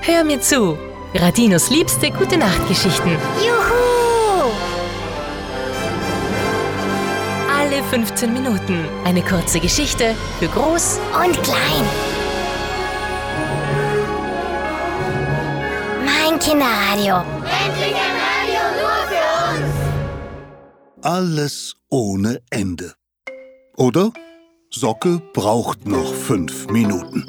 Hör mir zu. Radinos liebste Gute-Nacht-Geschichten. Juhu! Alle 15 Minuten eine kurze Geschichte für Groß Und klein. Mein Kinderradio. Endlich ein Radio nur für uns! Alles ohne Ende. Oder? Socke braucht noch 5 Minuten.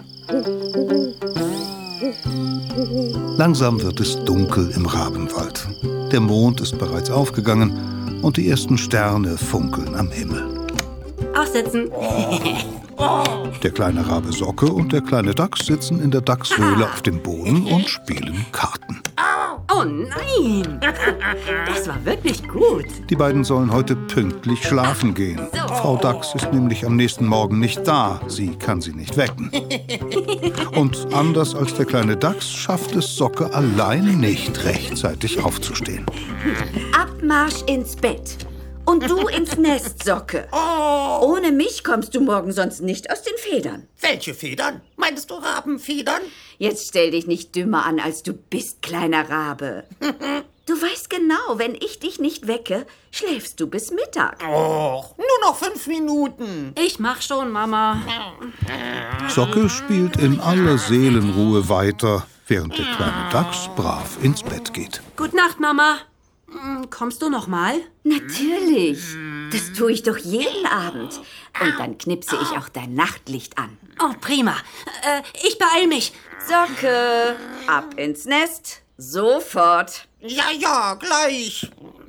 Langsam wird es dunkel im Rabenwald. Der Mond ist bereits aufgegangen und die ersten Sterne funkeln am Himmel. Aufsetzen. Der kleine Rabe Socke und der kleine Dachs sitzen in der Dachshöhle auf dem Boden und spielen Karten. Oh nein! Das war wirklich gut. Die beiden sollen heute pünktlich schlafen gehen. Frau Dachs ist nämlich am nächsten Morgen nicht da. Sie kann sie nicht wecken. Und anders als der kleine Dachs schafft es Socke allein nicht rechtzeitig aufzustehen. Abmarsch ins Bett. Und du ins Nest, Socke. Ohne mich kommst du morgen sonst nicht aus den Federn. Welche Federn? Meinst du Rabenfedern? Jetzt stell dich nicht dümmer an, als du bist, kleiner Rabe. Du weißt genau, wenn ich dich nicht wecke, schläfst du bis Mittag. Och, nur noch 5 Minuten. Ich mach schon, Mama. Socke spielt in aller Seelenruhe weiter, während der kleine Dachs brav ins Bett geht. Gute Nacht, Mama. Kommst du noch mal? Natürlich. Das tue ich doch jeden Abend. Und dann knipse ich auch dein Nachtlicht an. Oh, prima. Ich beeil mich. Socke, ab ins Nest. Sofort. Ja, gleich.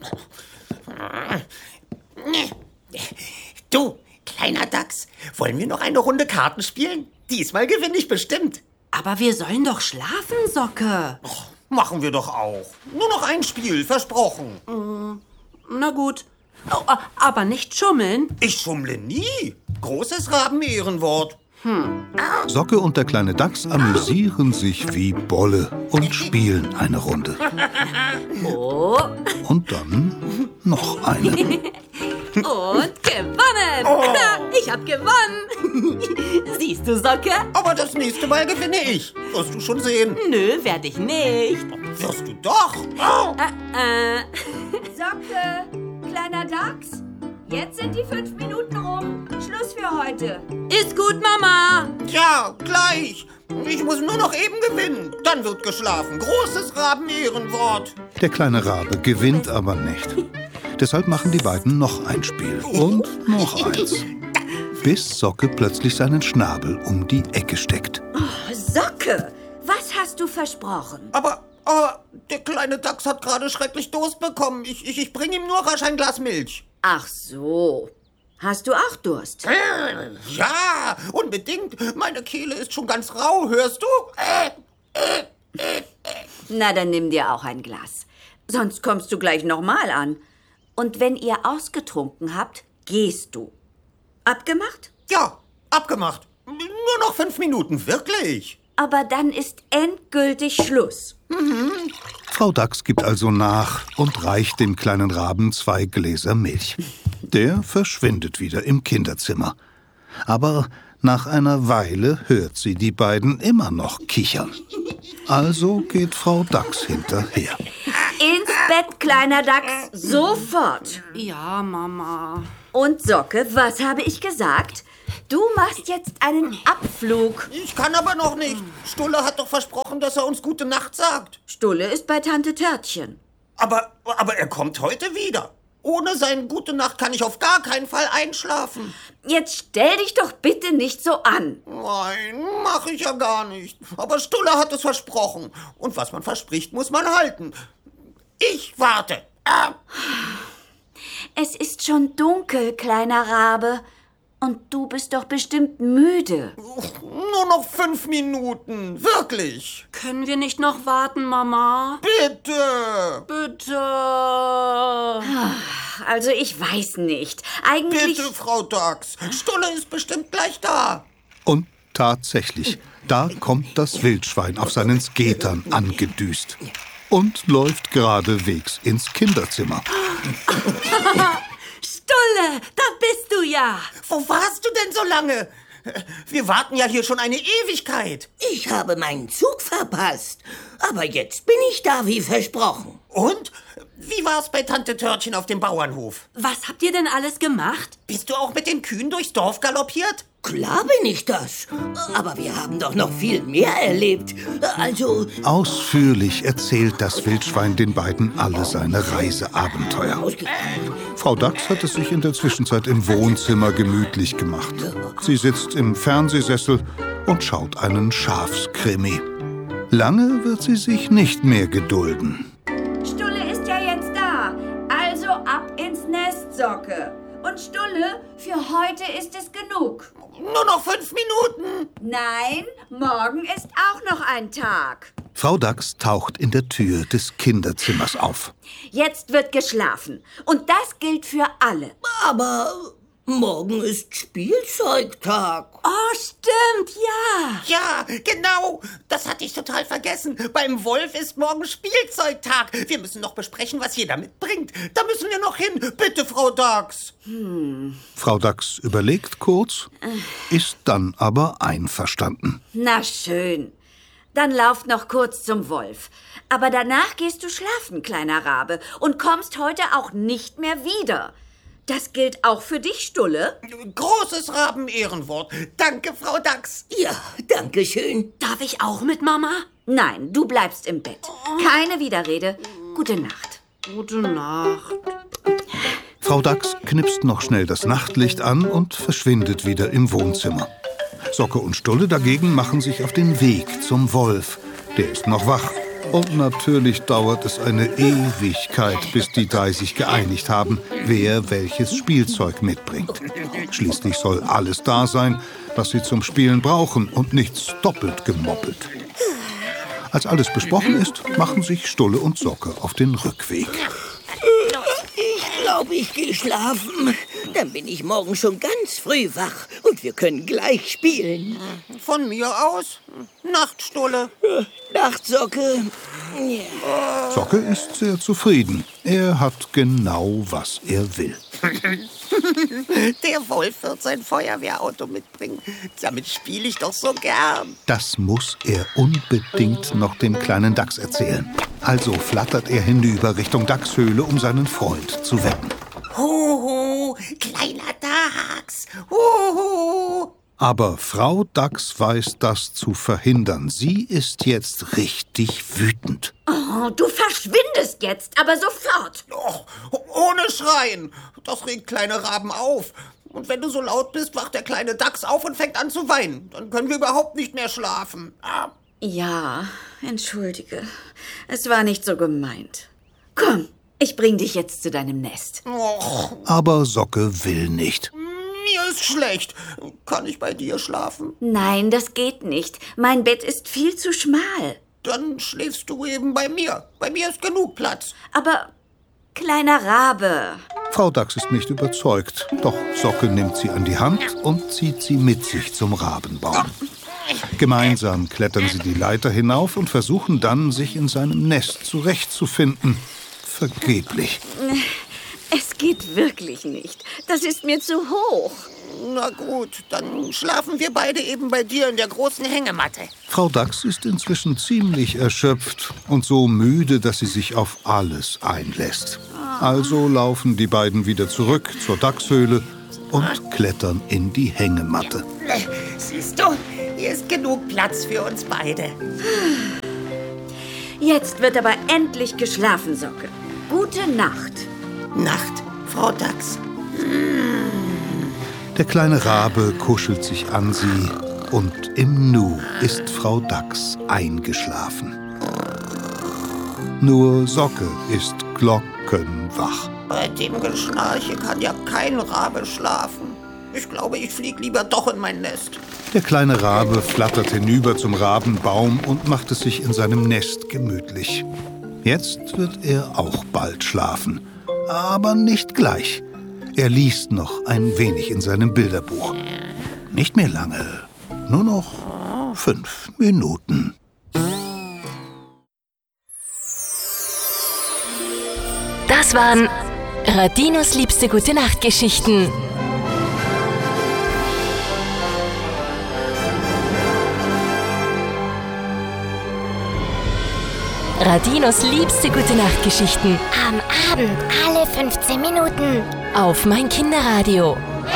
Du, kleiner Dachs, wollen wir noch eine Runde Karten spielen? Diesmal gewinne ich bestimmt. Aber wir sollen doch schlafen, Socke. Och, machen wir doch auch. Nur noch ein Spiel, versprochen. Na gut. Oh, aber nicht schummeln. Ich schummle nie. Großes Rabenehrenwort. Socke und der kleine Dachs amüsieren sich wie Bolle und spielen eine Runde. Oh. Und dann noch eine. Und gewonnen. Ich hab gewonnen. Siehst du, Socke? Aber das nächste Mal gewinne ich. Wirst du schon sehen. Nö, werd ich nicht. Wirst du doch. Socke, kleiner Dachs. Jetzt sind die 5 Minuten rum. Schluss für heute. Ist gut, Mama. Ja, gleich. Ich muss nur noch eben gewinnen. Dann wird geschlafen. Großes Rabenehrenwort. Der kleine Rabe gewinnt aber nicht. Deshalb machen die beiden noch ein Spiel und noch eins. Bis Socke plötzlich seinen Schnabel um die Ecke steckt. Socke, was hast du versprochen? Aber der kleine Dachs hat gerade schrecklich Durst bekommen. Ich bringe ihm nur rasch ein Glas Milch. Ach so. Hast du auch Durst? Ja, unbedingt. Meine Kehle ist schon ganz rau, hörst du? Na, dann nimm dir auch ein Glas. Sonst kommst du gleich nochmal an. Und wenn ihr ausgetrunken habt, gehst du. Abgemacht? Ja, abgemacht. Nur noch 5 Minuten, wirklich. Aber dann ist endgültig Schluss. Frau Dachs gibt also nach und reicht dem kleinen Raben 2 Gläser Milch. Der verschwindet wieder im Kinderzimmer. Aber nach einer Weile hört sie die beiden immer noch kichern. Also geht Frau Dachs hinterher. Ins Bett, kleiner Dachs, sofort. Ja, Mama. Und Socke, was habe ich gesagt? Du machst jetzt einen Abflug. Ich kann aber noch nicht. Stulle hat doch versprochen, dass er uns gute Nacht sagt. Stulle ist bei Tante Törtchen. Aber er kommt heute wieder. Ohne sein Gute Nacht kann ich auf gar keinen Fall einschlafen. Jetzt stell dich doch bitte nicht so an. Nein, mache ich ja gar nicht. Aber Stulle hat es versprochen. Und was man verspricht, muss man halten. Ich warte. Es ist schon dunkel, kleiner Rabe. Und du bist doch bestimmt müde. Nur noch 5 Minuten. Wirklich. Können wir nicht noch warten, Mama? Bitte. Bitte. Also ich weiß nicht. Eigentlich... Bitte, Frau Dachs. Stulle ist bestimmt gleich da. Und tatsächlich, da kommt das Wildschwein auf seinen Skatern angedüst und läuft geradewegs ins Kinderzimmer. Stulle, da bist du ja. Wo warst du denn so lange? Wir warten ja hier schon eine Ewigkeit. Ich habe meinen Zug verpasst. Aber jetzt bin ich da, wie versprochen. Und? Wie war's bei Tante Törtchen auf dem Bauernhof? Was habt ihr denn alles gemacht? Bist du auch mit den Kühen durchs Dorf galoppiert? Klar bin ich das. Aber wir haben doch noch viel mehr erlebt. Also... Ausführlich erzählt das Wildschwein den beiden alle seine Reiseabenteuer. Frau Dachs hat es sich in der Zwischenzeit im Wohnzimmer gemütlich gemacht. Sie sitzt im Fernsehsessel und schaut einen Schafskrimi. Lange wird sie sich nicht mehr gedulden. Stulle ist ja jetzt da. Also ab ins Nest, Socke. Und Stulle, für heute ist es genug. Nur noch 5 Minuten. Nein, morgen ist auch noch ein Tag. Frau Dachs taucht in der Tür des Kinderzimmers auf. Jetzt wird geschlafen. Und das gilt für alle. Aber morgen ist Spielzeugtag. Oh, stimmt, ja. Ja, genau. Das hatte ich total vergessen. Beim Wolf ist morgen Spielzeugtag. Wir müssen noch besprechen, was jeder mitbringt. Da müssen wir noch hin. Bitte, Frau Dachs. Frau Dachs überlegt kurz, ist dann aber einverstanden. Na schön. Dann lauft noch kurz zum Wolf. Aber danach gehst du schlafen, kleiner Rabe, und kommst heute auch nicht mehr wieder. Das gilt auch für dich, Stulle. Großes Raben-Ehrenwort. Danke, Frau Dachs. Ja, danke schön. Darf ich auch mit, Mama? Nein, du bleibst im Bett. Keine Widerrede. Gute Nacht. Gute Nacht. Frau Dachs knipst noch schnell das Nachtlicht an und verschwindet wieder im Wohnzimmer. Socke und Stulle dagegen machen sich auf den Weg zum Wolf. Der ist noch wach. Und natürlich dauert es eine Ewigkeit, bis die drei sich geeinigt haben, wer welches Spielzeug mitbringt. Schließlich soll alles da sein, was sie zum Spielen brauchen und nichts doppelt gemoppelt. Als alles besprochen ist, machen sich Stulle und Socke auf den Rückweg. Ich glaube, ich gehe schlafen. Dann bin ich morgen schon ganz früh wach und wir können gleich spielen. Von mir aus. Nacht, Stulle. Nacht, Socke. Socke ist sehr zufrieden. Er hat genau, was er will. Der Wolf wird sein Feuerwehrauto mitbringen. Damit spiele ich doch so gern. Das muss er unbedingt noch dem kleinen Dachs erzählen. Also flattert er hinüber Richtung Dachshöhle, um seinen Freund zu wecken. Huhu, kleiner Dachs. Huhu. Aber Frau Dachs weiß das zu verhindern. Sie ist jetzt richtig wütend. Oh, du verschwindest jetzt, aber sofort. Oh, ohne Schreien. Das regt kleine Raben auf. Und wenn du so laut bist, wacht der kleine Dachs auf und fängt an zu weinen. Dann können wir überhaupt nicht mehr schlafen. Ja, entschuldige. Es war nicht so gemeint. Komm, ich bring dich jetzt zu deinem Nest. Oh, Aber Socke will nicht. mir ist schlecht. Kann ich bei dir schlafen? Nein, das geht nicht. Mein Bett ist viel zu schmal. Dann schläfst du eben bei mir. Bei mir ist genug Platz. Aber, kleiner Rabe. Frau Dachs ist nicht überzeugt. Doch Socke nimmt sie an die Hand und zieht sie mit sich zum Rabenbaum. Gemeinsam klettern sie die Leiter hinauf und versuchen dann, sich in seinem Nest zurechtzufinden. Vergeblich. Es geht wirklich nicht. Das ist mir zu hoch. Na gut, dann schlafen wir beide eben bei dir in der großen Hängematte. Frau Dachs ist inzwischen ziemlich erschöpft und so müde, dass sie sich auf alles einlässt. Also laufen die beiden wieder zurück zur Dachshöhle und klettern in die Hängematte. Siehst du, hier ist genug Platz für uns beide. Jetzt wird aber endlich geschlafen, Socke. Gute Nacht. Nacht, Frau Dachs. Der kleine Rabe kuschelt sich an sie und im Nu ist Frau Dachs eingeschlafen. Nur Socke ist glockenwach. Bei dem Geschnarche kann ja kein Rabe schlafen. Ich glaube, ich flieg lieber doch in mein Nest. Der kleine Rabe flattert hinüber zum Rabenbaum und macht es sich in seinem Nest gemütlich. Jetzt wird er auch bald schlafen, aber nicht gleich. Er liest noch ein wenig in seinem Bilderbuch. Nicht mehr lange, nur noch 5 Minuten. Das waren Radinos liebste Gute-Nacht-Geschichten. Radinos liebste Gute-Nacht-Geschichten. Am Abend alle 15 Minuten. Auf mein Kinderradio.